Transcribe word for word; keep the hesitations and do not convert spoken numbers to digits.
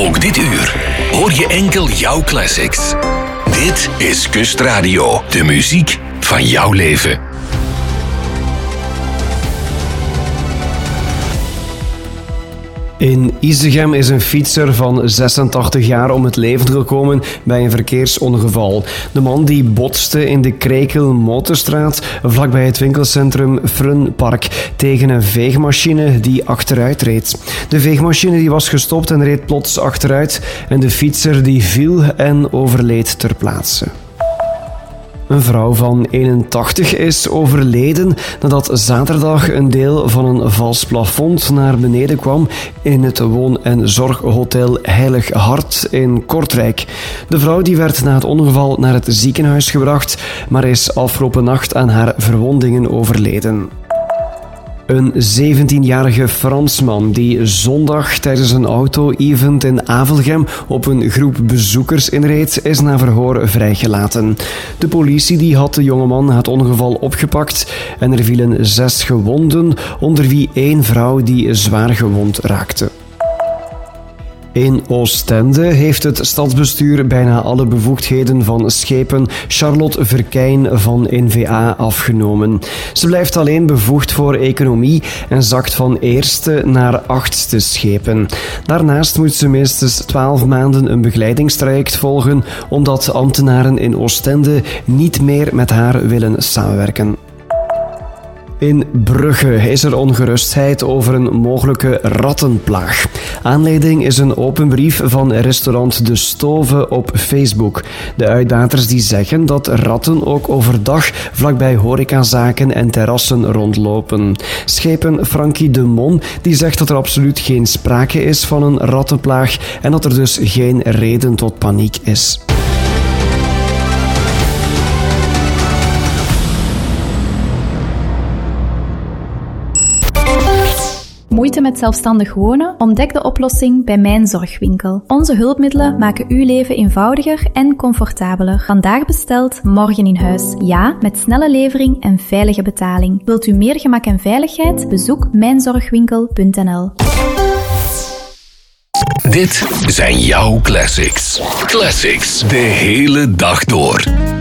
Ook dit uur hoor je enkel jouw classics. Dit is Kustradio, de muziek van jouw leven. In Isegem is een fietser van zesentachtig jaar om het leven gekomen bij een verkeersongeval. De man die botste in de Krijkel-Motorstraat vlakbij het winkelcentrum Frunpark tegen een veegmachine die achteruit reed. De veegmachine die was gestopt en reed plots achteruit en de fietser die viel en overleed ter plaatse. Een vrouw van eenentachtig is overleden nadat zaterdag een deel van een vals plafond naar beneden kwam in het woon- en zorghotel Heilig Hart in Kortrijk. De vrouw die werd na het ongeval naar het ziekenhuis gebracht, maar is afgelopen nacht aan haar verwondingen overleden. Een zeventienjarige Fransman die zondag tijdens een auto-event in Avelgem op een groep bezoekers inreed, is na verhoor vrijgelaten. De politie die had de jongeman na het ongeval opgepakt en er vielen zes gewonden, onder wie één vrouw die zwaar gewond raakte. In Oostende heeft het stadsbestuur bijna alle bevoegdheden van schepen Charlotte Verkeyn van N V A afgenomen. Ze blijft alleen bevoegd voor economie en zakt van eerste naar achtste schepen. Daarnaast moet ze minstens twaalf maanden een begeleidingstraject volgen, omdat ambtenaren in Oostende niet meer met haar willen samenwerken. In Brugge is er ongerustheid over een mogelijke rattenplaag. Aanleiding is een open brief van restaurant De Stove op Facebook. De uitbaters die zeggen dat ratten ook overdag vlakbij horecazaken en terrassen rondlopen. Schepen Frankie de Mon die zegt dat er absoluut geen sprake is van een rattenplaag en dat er dus geen reden tot paniek is. Moeite met zelfstandig wonen? Ontdek de oplossing bij Mijn Zorgwinkel. Onze hulpmiddelen maken uw leven eenvoudiger en comfortabeler. Vandaag besteld, morgen in huis. Ja, met snelle levering en veilige betaling. Wilt u meer gemak en veiligheid? Bezoek mijn zorgwinkel punt n l. Dit zijn jouw classics. Classics de hele dag door.